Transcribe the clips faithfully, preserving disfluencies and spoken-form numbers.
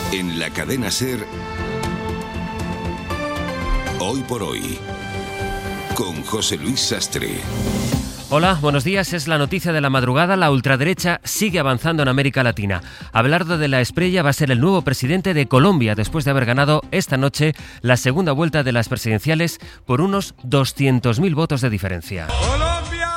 En la cadena SER, Hoy por Hoy, con José Luis Sastre. Hola, buenos días. Es la noticia de la madrugada. La ultraderecha sigue avanzando en América Latina. Abelardo de la Espriella va a ser el nuevo presidente de Colombia después de haber ganado esta noche la segunda vuelta de las presidenciales por unos doscientos mil votos de diferencia. ¡Colombia!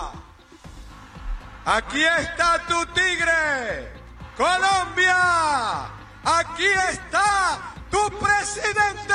¡Aquí está tu tigre! ¡Colombia! ¡Aquí está tu presidente!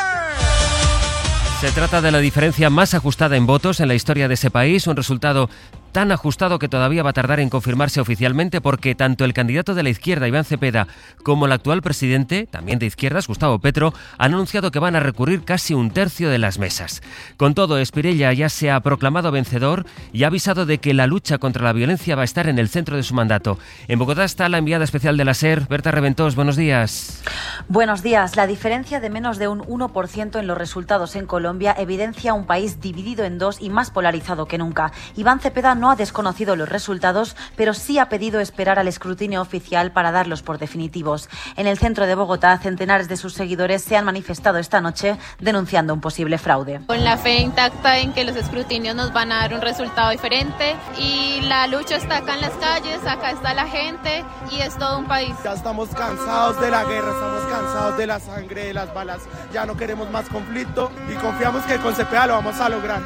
Se trata de la diferencia más ajustada en votos en la historia de ese país, un resultado tan ajustado que todavía va a tardar en confirmarse oficialmente porque tanto el candidato de la izquierda, Iván Cepeda, como el actual presidente, también de izquierdas, Gustavo Petro, han anunciado que van a recurrir casi un tercio de las mesas. Con todo, Espriella ya se ha proclamado vencedor y ha avisado de que la lucha contra la violencia va a estar en el centro de su mandato. En Bogotá está la enviada especial de la SER, Berta Reventós. Buenos días. Buenos días. La diferencia de menos de un uno por ciento en los resultados en Colombia evidencia un país dividido en dos y más polarizado que nunca. Iván Cepeda no ha desconocido los resultados, pero sí ha pedido esperar al escrutinio oficial para darlos por definitivos. En el centro de Bogotá, centenares de sus seguidores se han manifestado esta noche denunciando un posible fraude. Con la fe intacta en que los escrutinios nos van a dar un resultado diferente y la lucha está acá en las calles, acá está la gente y es todo un país. Ya estamos cansados de la guerra, estamos cansados de la sangre, de las balas, ya no queremos más conflicto y confiamos que con Cepeda lo vamos a lograr.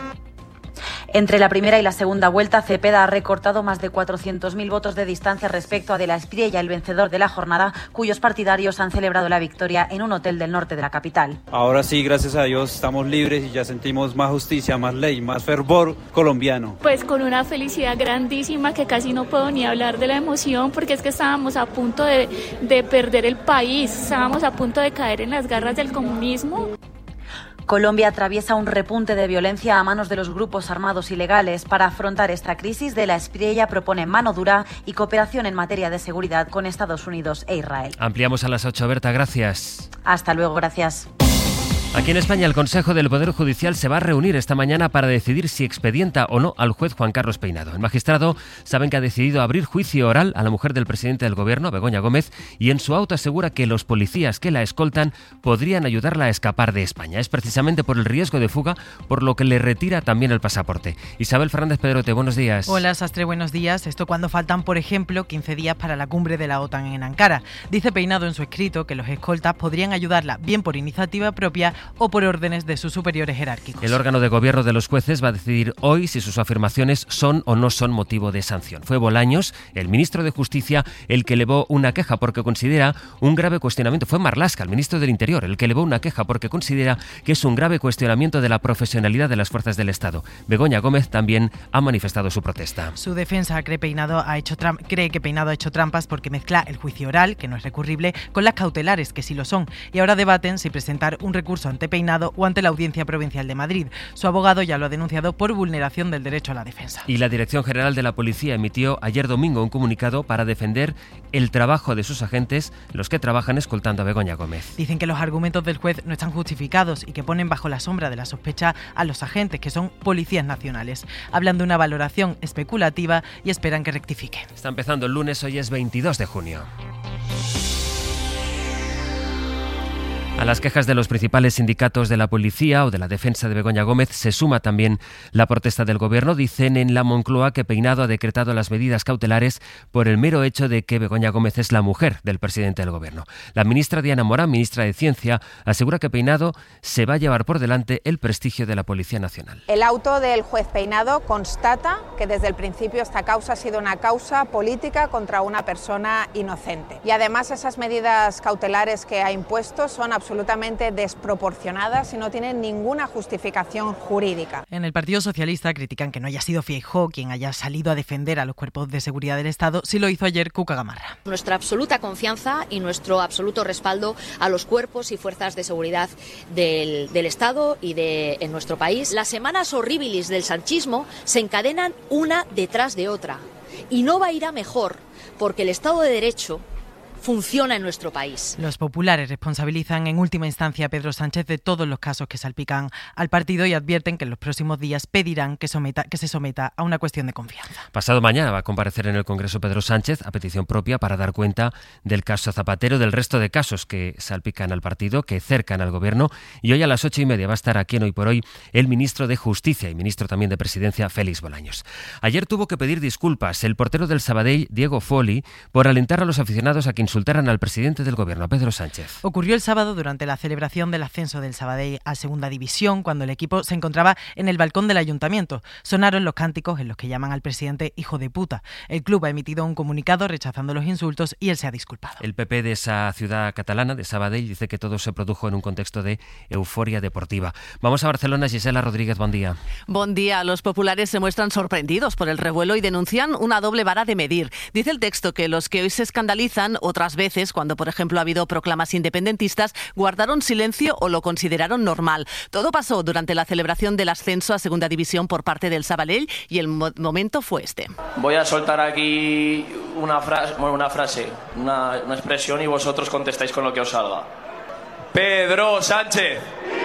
Entre la primera y la segunda vuelta, Cepeda ha recortado más de cuatrocientos mil votos de distancia respecto a de la Espriella, el vencedor de la jornada, cuyos partidarios han celebrado la victoria en un hotel del norte de la capital. Ahora sí, gracias a Dios, estamos libres y ya sentimos más justicia, más ley, más fervor colombiano. Pues con una felicidad grandísima que casi no puedo ni hablar de la emoción porque es que estábamos a punto de, de perder el país, estábamos a punto de caer en las garras del comunismo. Colombia atraviesa un repunte de violencia a manos de los grupos armados ilegales. Para afrontar esta crisis, de la Espriella propone mano dura y cooperación en materia de seguridad con Estados Unidos e Israel. Ampliamos a las ocho, Berta, gracias. Hasta luego, gracias. Aquí en España, el Consejo del Poder Judicial se va a reunir esta mañana para decidir si expedienta o no al juez Juan Carlos Peinado. El magistrado saben que ha decidido abrir juicio oral a la mujer del presidente del Gobierno, Begoña Gómez, y en su auto asegura que los policías que la escoltan podrían ayudarla a escapar de España. Es precisamente por el riesgo de fuga por lo que le retira también el pasaporte. Isabel Fernández Pedrote, buenos días. Hola, Sastre, buenos días. Esto cuando faltan, por ejemplo, quince días para la cumbre de la OTAN en Ankara. Dice Peinado en su escrito que los escoltas podrían ayudarla bien por iniciativa propia o por órdenes de sus superiores jerárquicos. El órgano de gobierno de los jueces va a decidir hoy si sus afirmaciones son o no son motivo de sanción. Fue Bolaños, el ministro de Justicia, el que elevó una queja porque considera un grave cuestionamiento. Fue Marlaska, el ministro del Interior, el que elevó una queja porque considera que es un grave cuestionamiento de la profesionalidad de las fuerzas del Estado. Begoña Gómez también ha manifestado su protesta. Su defensa cree, Peinado ha hecho tram- cree que Peinado ha hecho trampas porque mezcla el juicio oral, que no es recurrible, con las cautelares, que sí lo son, y ahora debaten si presentar un recurso ante Peinado o ante la Audiencia Provincial de Madrid. Su abogado ya lo ha denunciado por vulneración del derecho a la defensa. Y la Dirección General de la Policía emitió ayer domingo un comunicado para defender el trabajo de sus agentes, los que trabajan escoltando a Begoña Gómez. Dicen que los argumentos del juez no están justificados y que ponen bajo la sombra de la sospecha a los agentes, que son policías nacionales. Hablan de una valoración especulativa y esperan que rectifique. Está empezando el lunes, hoy es veintidós de junio. A las quejas de los principales sindicatos de la policía o de la defensa de Begoña Gómez se suma también la protesta del Gobierno. Dicen en la Moncloa que Peinado ha decretado las medidas cautelares por el mero hecho de que Begoña Gómez es la mujer del presidente del Gobierno. La ministra Diana Morán, ministra de Ciencia, asegura que Peinado se va a llevar por delante el prestigio de la Policía Nacional. El auto del juez Peinado constata que desde el principio esta causa ha sido una causa política contra una persona inocente. Y además esas medidas cautelares que ha impuesto son absolutamente absolutamente desproporcionadas y no tienen ninguna justificación jurídica. En el Partido Socialista critican que no haya sido Feijóo quien haya salido a defender a los cuerpos de seguridad del Estado, si lo hizo ayer Cuca Gamarra. Nuestra absoluta confianza y nuestro absoluto respaldo a los cuerpos y fuerzas de seguridad del, del Estado y de en nuestro país. Las semanas horribilis del sanchismo se encadenan una detrás de otra y no va a ir a mejor porque el Estado de Derecho funciona en nuestro país. Los populares responsabilizan en última instancia a Pedro Sánchez de todos los casos que salpican al partido y advierten que en los próximos días pedirán que, someta, que se someta a una cuestión de confianza. Pasado mañana va a comparecer en el Congreso Pedro Sánchez a petición propia para dar cuenta del caso Zapatero, del resto de casos que salpican al partido, que cercan al gobierno, y hoy a las ocho y media va a estar aquí en Hoy por Hoy el ministro de Justicia y ministro también de Presidencia, Félix Bolaños. Ayer tuvo que pedir disculpas el portero del Sabadell, Diego Folli, por alentar a los aficionados a que insultaran al presidente del gobierno, a Pedro Sánchez. Ocurrió el sábado durante la celebración del ascenso del Sabadell a Segunda División, cuando el equipo se encontraba en el balcón del ayuntamiento. Sonaron los cánticos en los que llaman al presidente hijo de puta. El club ha emitido un comunicado rechazando los insultos y él se ha disculpado. El P P de esa ciudad catalana, de Sabadell, dice que todo se produjo en un contexto de euforia deportiva. Vamos a Barcelona. Gisela Rodríguez, buen día. Buen día. Los populares se muestran sorprendidos por el revuelo y denuncian una doble vara de medir. Dice el texto que los que hoy se escandalizan otras veces, cuando por ejemplo ha habido proclamas independentistas, guardaron silencio o lo consideraron normal. Todo pasó durante la celebración del ascenso a Segunda División por parte del Sabadell y el mo- momento fue este. Voy a soltar aquí una frase, bueno, una frase, una, una expresión y vosotros contestáis con lo que os salga. Pedro Sánchez.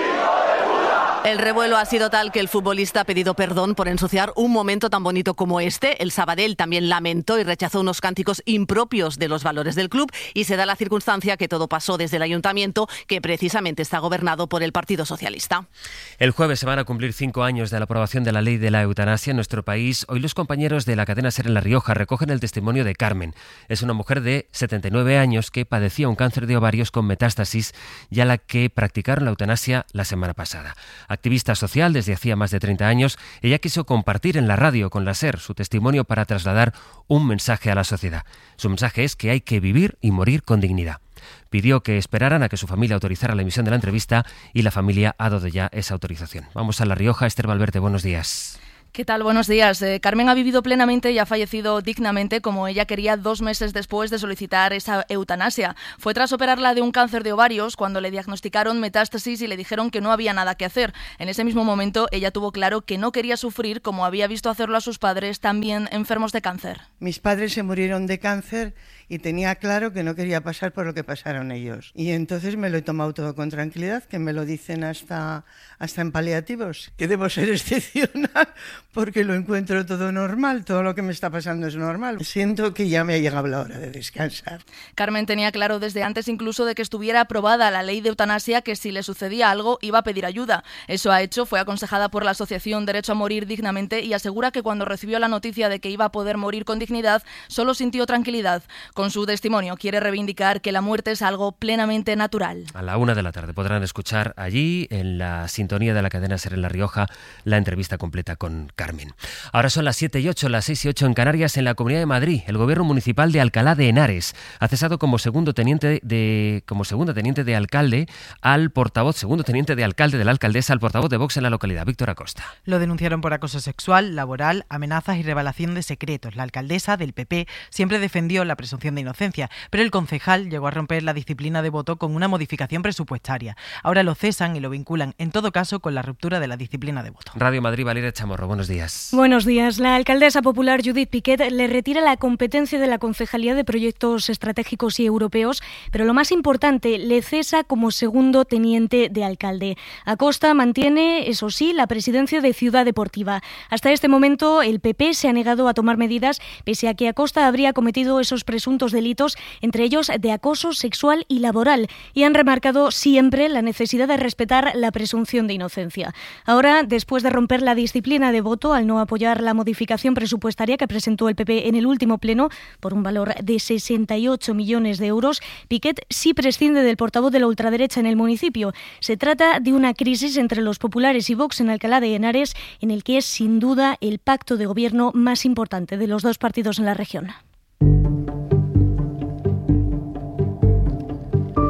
El revuelo ha sido tal que el futbolista ha pedido perdón por ensuciar un momento tan bonito como este. El Sabadell también lamentó y rechazó unos cánticos impropios de los valores del club y se da la circunstancia que todo pasó desde el ayuntamiento, que precisamente está gobernado por el Partido Socialista. El jueves se van a cumplir cinco años de la aprobación de la ley de la eutanasia en nuestro país. Hoy los compañeros de la cadena SER en La Rioja recogen el testimonio de Carmen. Es una mujer de setenta y nueve años que padecía un cáncer de ovarios con metástasis y a la que practicaron la eutanasia la semana pasada. Activista social desde hacía más de treinta años, ella quiso compartir en la radio con la SER su testimonio para trasladar un mensaje a la sociedad. Su mensaje es que hay que vivir y morir con dignidad. Pidió que esperaran a que su familia autorizara la emisión de la entrevista y la familia ha dado ya esa autorización. Vamos a La Rioja. Esther Valverde, buenos días. ¿Qué tal? Buenos días. Eh, Carmen ha vivido plenamente y ha fallecido dignamente como ella quería dos meses después de solicitar esa eutanasia. Fue tras operarla de un cáncer de ovarios cuando le diagnosticaron metástasis y le dijeron que no había nada que hacer. En ese mismo momento ella tuvo claro que no quería sufrir como había visto hacerlo a sus padres también enfermos de cáncer. Mis padres se murieron de cáncer y tenía claro que no quería pasar por lo que pasaron ellos. Y entonces me lo he tomado todo con tranquilidad, que me lo dicen hasta, hasta en paliativos, que debo ser excepcional porque lo encuentro todo normal, todo lo que me está pasando es normal. Siento que ya me ha llegado la hora de descansar. Carmen tenía claro desde antes incluso de que estuviera aprobada la ley de eutanasia que si le sucedía algo iba a pedir ayuda. Eso ha hecho, fue aconsejada por la asociación Derecho a Morir Dignamente y asegura que cuando recibió la noticia de que iba a poder morir con dignidad, solo sintió tranquilidad. Con su testimonio quiere reivindicar que la muerte es algo plenamente natural. A la una de la tarde podrán escuchar allí, en la sintonía de la cadena SER en La Rioja, la entrevista completa con Carmen. Ahora son las siete y ocho, las seis y ocho en Canarias. En la Comunidad de Madrid, el Gobierno Municipal de Alcalá de Henares ha cesado como segundo teniente de como segundo teniente de alcalde al portavoz, segundo teniente de alcalde de la alcaldesa, al portavoz de Vox en la localidad, Víctor Acosta. Lo denunciaron por acoso sexual, laboral, amenazas y revelación de secretos. La alcaldesa del P P siempre defendió la presunción de inocencia, pero el concejal llegó a romper la disciplina de voto con una modificación presupuestaria. Ahora lo cesan y lo vinculan, en todo caso, con la ruptura de la disciplina de voto. Radio Madrid, Valeria Chamorro, buenos días. Buenos días. La alcaldesa popular Judith Piquet le retira la competencia de la Concejalía de Proyectos Estratégicos y Europeos, pero lo más importante, le cesa como segundo teniente de alcalde. Acosta mantiene, eso sí, la presidencia de Ciudad Deportiva. Hasta este momento, el P P se ha negado a tomar medidas, pese a que Acosta habría cometido esos presuntos delitos, entre ellos de acoso sexual y laboral, y han remarcado siempre la necesidad de respetar la presunción de inocencia. Ahora, después de romper la disciplina de voto al no apoyar la modificación presupuestaria que presentó el P P en el último pleno por un valor de sesenta y ocho millones de euros, Piquet sí prescinde del portavoz de la ultraderecha en el municipio. Se trata de una crisis entre los populares y Vox en Alcalá de Henares, en el que es sin duda el pacto de gobierno más importante de los dos partidos en la región.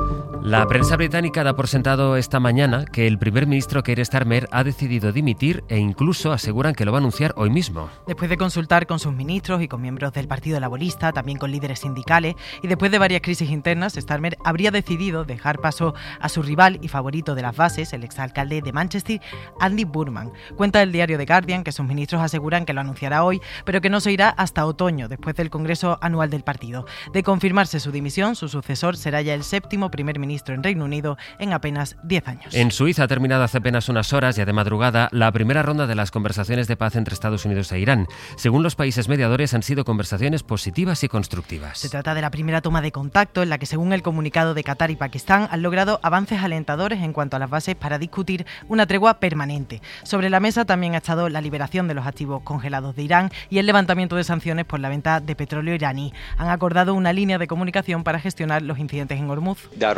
La prensa británica da por sentado esta mañana que el primer ministro Keir Starmer ha decidido dimitir e incluso aseguran que lo va a anunciar hoy mismo. Después de consultar con sus ministros y con miembros del Partido Laborista, también con líderes sindicales, y después de varias crisis internas, Starmer habría decidido dejar paso a su rival y favorito de las bases, el exalcalde de Manchester, Andy Burnham. Cuenta el diario The Guardian que sus ministros aseguran que lo anunciará hoy, pero que no se irá hasta otoño, después del Congreso anual del partido. De confirmarse su dimisión, su sucesor será ya el séptimo primer ministro en Reino Unido en apenas diez años. En Suiza ha terminado hace apenas unas horas, ya de madrugada, la primera ronda de las conversaciones de paz entre Estados Unidos e Irán. Según los países mediadores, han sido conversaciones positivas y constructivas. Se trata de la primera toma de contacto en la que, según el comunicado de Qatar y Pakistán, han logrado avances alentadores en cuanto a las bases para discutir una tregua permanente. Sobre la mesa también ha estado la liberación de los activos congelados de Irán y el levantamiento de sanciones por la venta de petróleo iraní. Han acordado una línea de comunicación para gestionar los incidentes en Hormuz.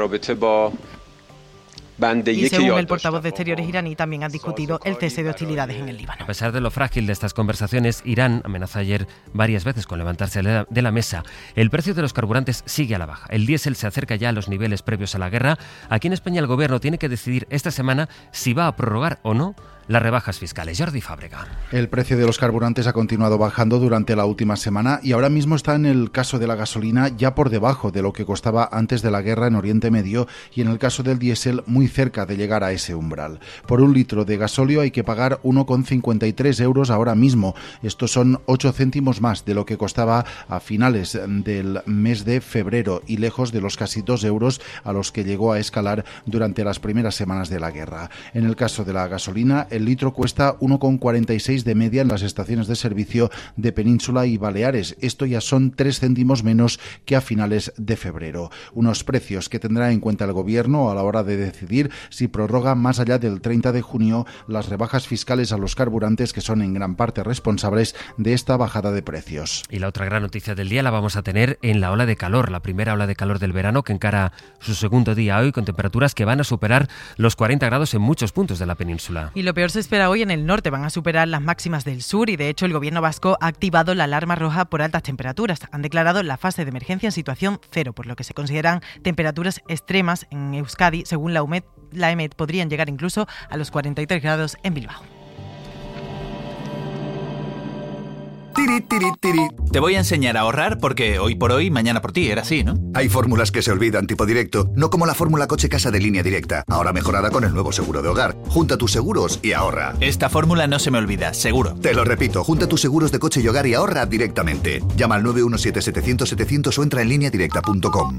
Y según el portavoz de Exteriores iraní, también han discutido el cese de hostilidades en el Líbano. A pesar de lo frágil de estas conversaciones, Irán amenazó ayer varias veces con levantarse de la mesa. El precio de los carburantes sigue a la baja. El diésel se acerca ya a los niveles previos a la guerra. Aquí en España el gobierno tiene que decidir esta semana si va a prorrogar o no las rebajas fiscales. Jordi Fábrega. El precio de los carburantes ha continuado bajando durante la última semana y ahora mismo está, en el caso de la gasolina, ya por debajo de lo que costaba antes de la guerra en Oriente Medio, y en el caso del diésel muy cerca de llegar a ese umbral. Por un litro de gasóleo hay que pagar uno coma cincuenta y tres euros ahora mismo. Estos son ocho céntimos más de lo que costaba a finales del mes de febrero y lejos de los casi dos euros a los que llegó a escalar durante las primeras semanas de la guerra. En el caso de la gasolina, el litro cuesta uno coma cuarenta y seis de media en las estaciones de servicio de Península y Baleares. Esto ya son tres céntimos menos que a finales de febrero. Unos precios que tendrá en cuenta el gobierno a la hora de decidir si prorroga más allá del treinta de junio las rebajas fiscales a los carburantes, que son en gran parte responsables de esta bajada de precios. Y la otra gran noticia del día la vamos a tener en la ola de calor, la primera ola de calor del verano, que encara su segundo día hoy con temperaturas que van a superar los cuarenta grados en muchos puntos de la península. Y lo peor se espera hoy en el norte, van a superar las máximas del sur y de hecho el gobierno vasco ha activado la alarma roja por altas temperaturas. Han declarado la fase de emergencia en situación cero, por lo que se consideran temperaturas extremas en Euskadi. Según la, U M E D, la E M E D podrían llegar incluso a los cuarenta y tres grados en Bilbao. Tiri, tiri, tiri. Te voy a enseñar a ahorrar porque hoy por hoy, mañana por ti, era así, ¿no? Hay fórmulas que se olvidan, tipo directo, no como la fórmula coche-casa de Línea Directa, ahora mejorada con el nuevo seguro de hogar. Junta tus seguros y ahorra. Esta fórmula no se me olvida, seguro. Te lo repito, junta tus seguros de coche y hogar y ahorra directamente. Llama al nueve uno siete, setecientos, setecientos o entra en línea directa punto com.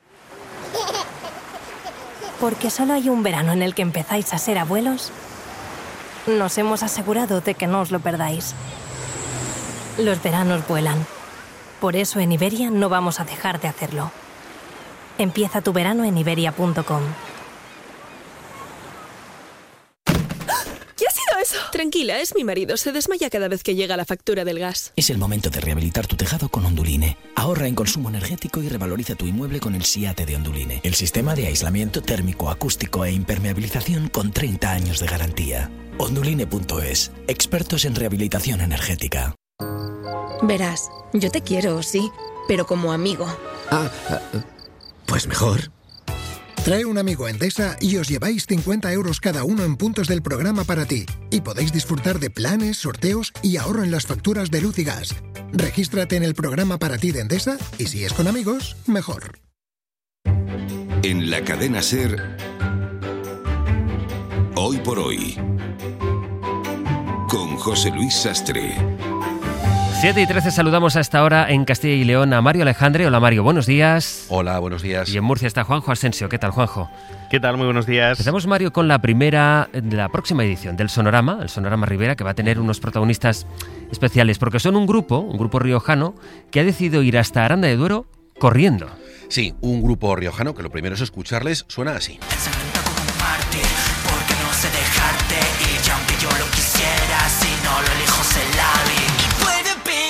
Porque solo hay un verano en el que empezáis a ser abuelos, nos hemos asegurado de que no os lo perdáis. Los veranos vuelan. Por eso en Iberia no vamos a dejar de hacerlo. Empieza tu verano en iberia punto com. ¿Qué ha sido eso? Tranquila, es mi marido. Se desmaya cada vez que llega la factura del gas. Es el momento de rehabilitar tu tejado con Onduline. Ahorra en consumo energético y revaloriza tu inmueble con el SIATE de Onduline. El sistema de aislamiento térmico, acústico e impermeabilización con treinta años de garantía. Onduline punto es. Expertos en rehabilitación energética. Verás, yo te quiero, sí, pero como amigo. Ah, pues mejor. Trae un amigo a Endesa y os lleváis cincuenta euros cada uno en puntos del programa para ti. Y podéis disfrutar de planes, sorteos y ahorro en las facturas de luz y gas. Regístrate en el programa para ti de Endesa y si es con amigos, mejor. En la cadena SER, Hoy por Hoy, con José Luis Sastre. siete y trece saludamos a esta hora en Castilla y León a Mario Alejandre. Hola Mario, buenos días. Hola, buenos días. Y en Murcia está Juanjo Asensio. ¿Qué tal, Juanjo? ¿Qué tal? Muy buenos días. Empezamos, Mario, con la primera de la próxima edición del Sonorama, el Sonorama Ribera, que va a tener unos protagonistas especiales, porque son un grupo, un grupo riojano, que ha decidido ir hasta Aranda de Duero corriendo. Sí, un grupo riojano que lo primero es escucharles, suena así. Porque no sé dejarte ir, y aunque yo lo quisiera, si no lo elijo se la vi. Y puede pinchar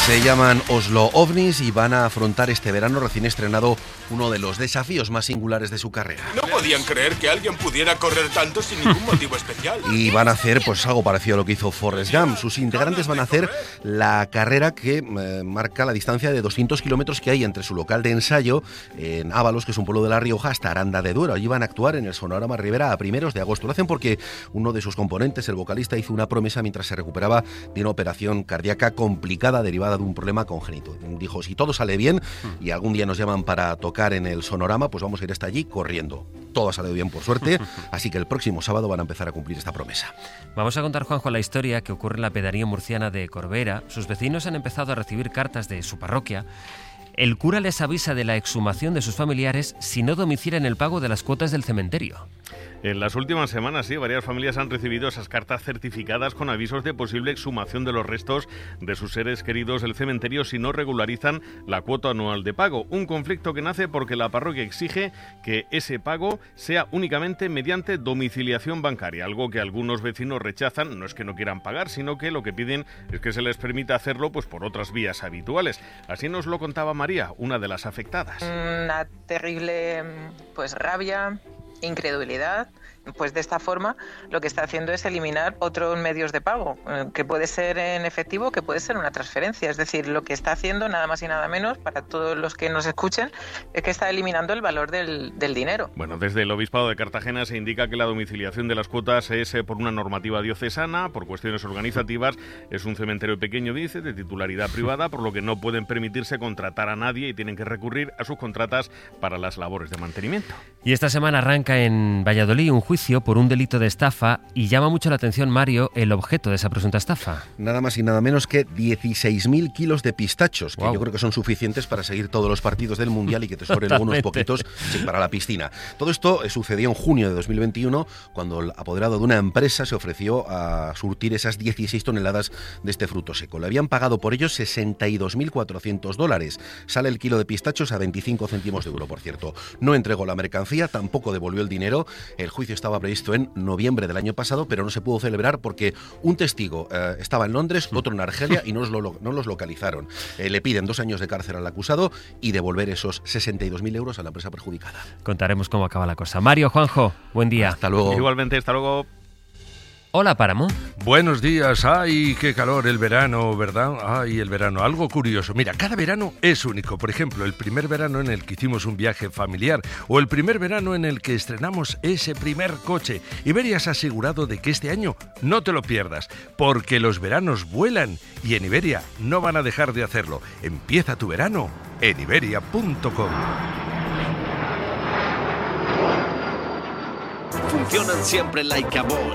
Se llaman Oslo OVNIs y van a afrontar este verano recién estrenado uno de los desafíos más singulares de su carrera. No podían creer que alguien pudiera correr tanto sin ningún motivo especial. Y van a hacer pues algo parecido a lo que hizo Forrest Gump. Sus integrantes van a hacer la carrera que eh, marca la distancia de doscientos kilómetros que hay entre su local de ensayo en Ábalos, que es un pueblo de La Rioja, hasta Aranda de Duero. Allí van a actuar en el Sonorama Rivera a primeros de agosto. Lo hacen porque uno de sus componentes, el vocalista, hizo una promesa mientras se recuperaba de una operación cardíaca complicada derivada de un problema congénito. Dijo, si todo sale bien y algún día nos llaman para tocar en el Sonorama, pues vamos a ir hasta allí corriendo. Todo ha salido bien, por suerte, así que el próximo sábado van a empezar a cumplir esta promesa. Vamos a contar, Juanjo, la historia que ocurre en la pedanía murciana de Corbera. Sus vecinos han empezado a recibir cartas de su parroquia. El cura les avisa de la exhumación de sus familiares si no domicilian el pago de las cuotas del cementerio. En las últimas semanas, sí, varias familias han recibido esas cartas certificadas con avisos de posible exhumación de los restos de sus seres queridos del cementerio si no regularizan la cuota anual de pago. Un conflicto que nace porque la parroquia exige que ese pago sea únicamente mediante domiciliación bancaria, algo que algunos vecinos rechazan. No es que no quieran pagar, sino que lo que piden es que se les permita hacerlo pues por otras vías habituales. Así nos lo contaba María, una de las afectadas. Una terrible pues rabia, incredulidad. Pues de esta forma lo que está haciendo es eliminar otros medios de pago, eh, que puede ser en efectivo, que puede ser una transferencia. Es decir, lo que está haciendo, nada más y nada menos, para todos los que nos escuchen, es que está eliminando el valor del, del dinero. Bueno, desde el Obispado de Cartagena se indica que la domiciliación de las cuotas es eh, por una normativa diocesana, por cuestiones organizativas. Es un cementerio pequeño, dice, de titularidad privada, por lo que no pueden permitirse contratar a nadie y tienen que recurrir a sus contratas para las labores de mantenimiento. Y esta semana arranca en Valladolid un juicio por un delito de estafa y llama mucho la atención, Mario, el objeto de esa presunta estafa. Nada más y nada menos que dieciséis mil kilos de pistachos, que wow. yo creo que son suficientes para seguir todos los partidos del Mundial y que te sobren algunos poquitos para la piscina. Todo esto sucedió en junio de dos mil veintiuno, cuando el apoderado de una empresa se ofreció a surtir esas dieciséis toneladas de este fruto seco. Le habían pagado por ellos sesenta y dos mil cuatrocientos dólares. Sale el kilo de pistachos a veinticinco céntimos de euro, por cierto. No entregó la mercancía, tampoco devolvió el dinero. El juicio estaba previsto en noviembre del año pasado, pero no se pudo celebrar porque un testigo eh, estaba en Londres, otro en Argelia y no, lo, no los localizaron. Eh, le piden dos años de cárcel al acusado y devolver esos sesenta y dos mil euros a la empresa perjudicada. Contaremos cómo acaba la cosa. Mario, Juanjo, buen día. Hasta luego. Igualmente, hasta luego. Hola, Páramo. Buenos días. Ay, qué calor el verano, ¿verdad? Ay, el verano. Algo curioso. Mira, cada verano es único. Por ejemplo, el primer verano en el que hicimos un viaje familiar o el primer verano en el que estrenamos ese primer coche. Iberia has asegurado de que este año no te lo pierdas, porque los veranos vuelan y en Iberia no van a dejar de hacerlo. Empieza tu verano en iberia punto com. Funcionan siempre like a boy.